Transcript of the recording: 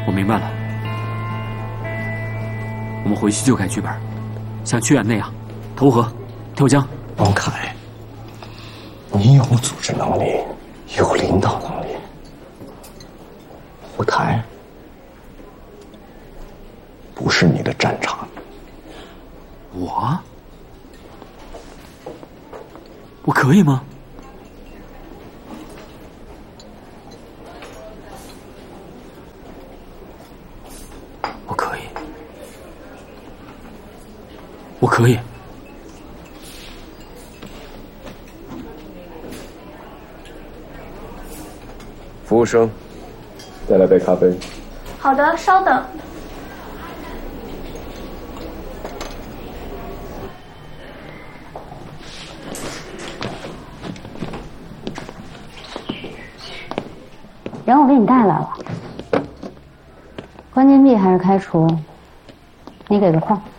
我明白了，我们回去就改剧本，像屈原那样，投河、跳江。 王凯，你有组织能力，有领导能力，舞台不是你的战场。 我可以吗？我可以，我可以。 服务生，再来杯咖啡。 好的，稍等。 人我给你带来了，关键币还是开除，你给个空。